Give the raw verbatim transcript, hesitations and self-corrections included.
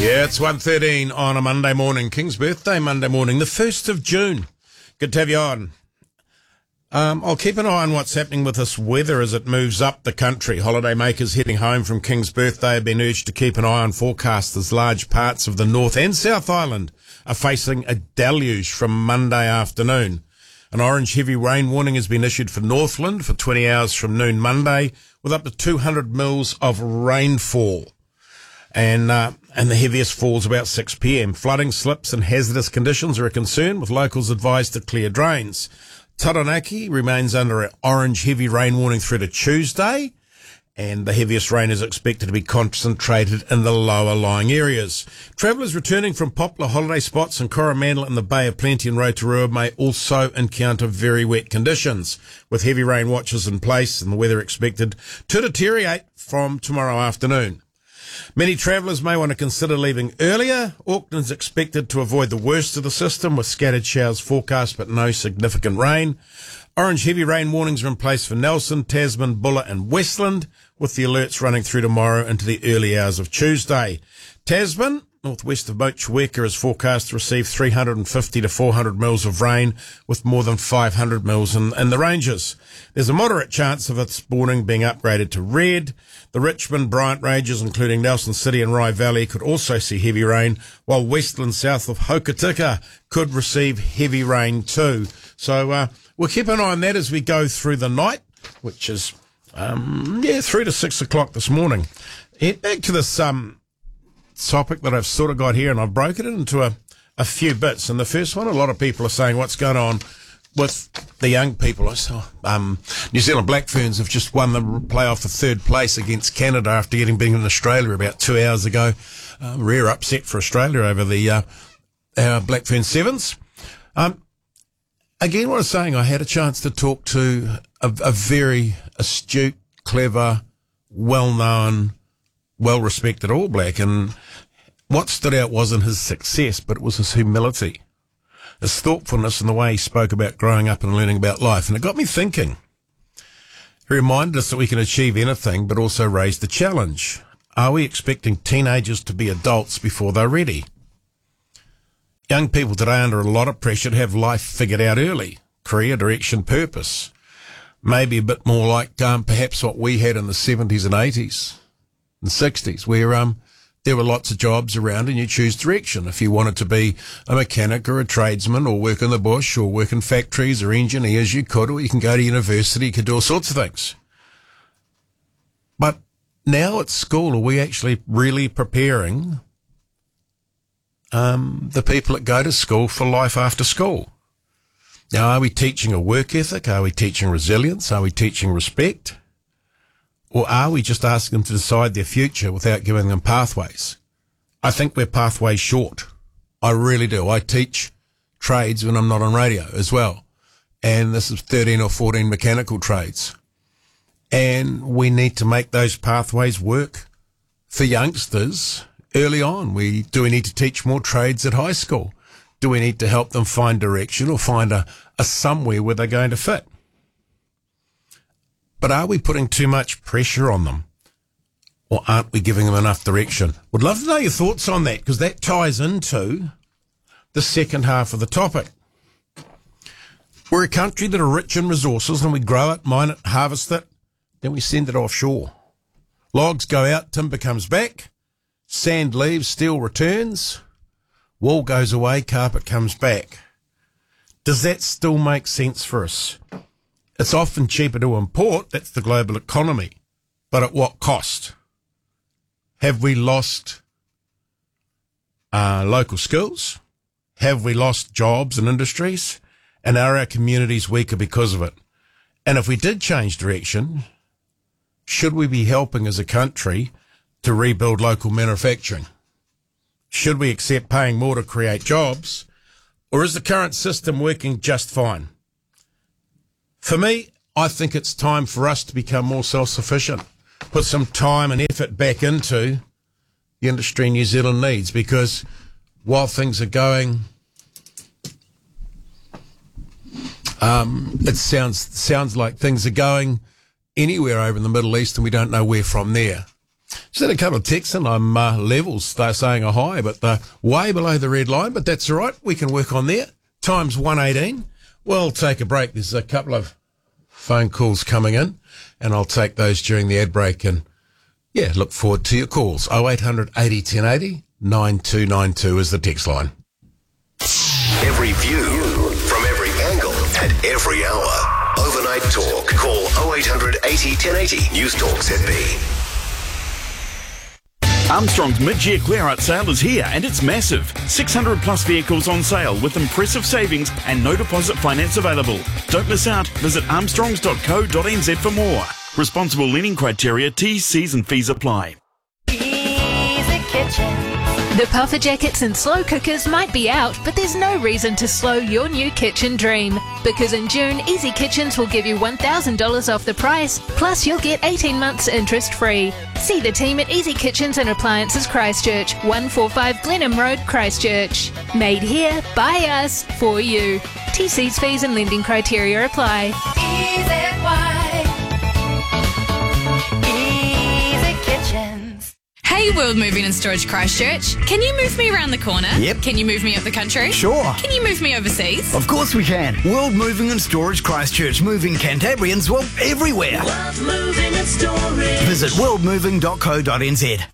Yeah, it's one thirteen on a Monday morning. King's birthday Monday morning, the first of June. Good to have you on. Um, I'll keep an eye on what's happening with this weather as it moves up the country. Holidaymakers heading home from King's birthday have been urged to keep an eye on forecasts as large parts of the North and South Island are facing a deluge from Monday afternoon. An orange heavy rain warning has been issued for Northland for twenty hours from noon Monday, with up to two hundred mils of rainfall. And, uh, and the heaviest falls about six p.m. Flooding, slips and hazardous conditions are a concern, with locals advised to clear drains. Taranaki remains under an orange heavy rain warning through to Tuesday, and the heaviest rain is expected to be concentrated in the lower lying areas. Travellers returning from popular holiday spots in Coromandel and the Bay of Plenty and Rotorua may also encounter very wet conditions, with heavy rain watches in place and the weather expected to deteriorate from tomorrow afternoon. Many travellers may want to consider leaving earlier. Auckland's expected to avoid the worst of the system, with scattered showers forecast but no significant rain. Orange heavy rain warnings are in place for Nelson, Tasman, Buller and Westland, with the alerts running through tomorrow into the early hours of Tuesday. Tasman, northwest of Motueka, is forecast to receive three hundred fifty to four hundred mils of rain, with more than five hundred mils in, in the ranges. There's a moderate chance of its warning being upgraded to red. The Richmond, Bryant ranges, including Nelson City and Rye Valley, could also see heavy rain, while Westland south of Hokitika could receive heavy rain too. So uh, we'll keep an eye on that as we go through the night, which is, um, yeah, through to six o'clock this morning. Head back to this um, topic that I've sort of got here, and I've broken it into a, a few bits. And the first one, a lot of people are saying what's going on with the young people. I saw, um, New Zealand Black Ferns have just won the playoff for third place against Canada after getting beaten in Australia about two hours ago. Uh, rare upset for Australia over the uh, our Black Fern Sevens. Um, again, what I was saying, I had a chance to talk to a, a very astute, clever, well-known, well-respected All Black, and what stood out wasn't his success, but it was his humility, his thoughtfulness, and the way he spoke about growing up and learning about life. And it got me thinking. He reminded us that we can achieve anything, but also raised the challenge. Are we expecting teenagers to be adults before they're ready? Young people today are under a lot of pressure to have life figured out early, career, direction, purpose. Maybe a bit more like um, perhaps what we had in the seventies and eighties and sixties, where um, there were lots of jobs around and you choose direction. If you wanted to be a mechanic or a tradesman or work in the bush or work in factories or engineers, you could, or you can go to university, you could do all sorts of things. But now at school, are we actually really preparing um, the people that go to school for life after school? Now, are we teaching a work ethic? Are we teaching resilience? Are we teaching respect? Or are we just asking them to decide their future without giving them pathways? I think we're pathways short. I really do. I teach trades when I'm not on radio as well. And this is thirteen or fourteen mechanical trades. And we need to make those pathways work for youngsters early on. We do we need to teach more trades at high school? Do we need to help them find direction or find a, a somewhere where they're going to fit? But are we putting too much pressure on them? Or aren't we giving them enough direction? Would love to know your thoughts on that, because that ties into the second half of the topic. We're a country that are rich in resources, and we grow it, mine it, harvest it, then we send it offshore. Logs go out, timber comes back, sand leaves, steel returns, wool goes away, carpet comes back. Does that still make sense for us? It's often cheaper to import, that's the global economy, but at what cost? Have we lost uh, local skills? Have we lost jobs and industries? And are our communities weaker because of it? And if we did change direction, should we be helping as a country to rebuild local manufacturing? Should we accept paying more to create jobs? Or is the current system working just fine? For me, I think it's time for us to become more self-sufficient, put some time and effort back into the industry New Zealand needs, because while things are going, um, it sounds sounds like things are going anywhere over in the Middle East and we don't know where from there. Just had a couple of texts and I'm uh, levels. They're saying a high, but they're way below the red line. But that's all right. We can work on there. Times one eighteen. We'll take a break. There's a couple of phone calls coming in, and I'll take those during the ad break. And yeah, look forward to your calls. oh eight hundred eighty ten eighty. nine two nine two is the text line. Every view from every angle at every hour. Overnight Talk. Call oh eight hundred eighty ten eighty. News Talk Z B. Armstrong's mid-year clear-out sale is here and it's massive. six hundred plus vehicles on sale with impressive savings and no deposit finance available. Don't miss out. Visit armstrongs dot co dot n z for more. Responsible lending criteria, T's, C's and fees apply. Easy Kitchen. The puffer jackets and slow cookers might be out, but there's no reason to slow your new kitchen dream. Because in June, Easy Kitchens will give you one thousand dollars off the price, plus you'll get eighteen months interest free. See the team at Easy Kitchens and Appliances Christchurch, one forty-five Glenham Road, Christchurch. Made here, by us, for you. T Cs, fees and lending criteria apply. Easy White. Easy Kitchens. Hey, World Moving and Storage Christchurch. Can you move me around the corner? Yep. Can you move me up the country? Sure. Can you move me overseas? Of course we can. World Moving and Storage Christchurch, moving Cantabrians, well, everywhere. World Moving and Storage. Visit world moving dot co dot n z.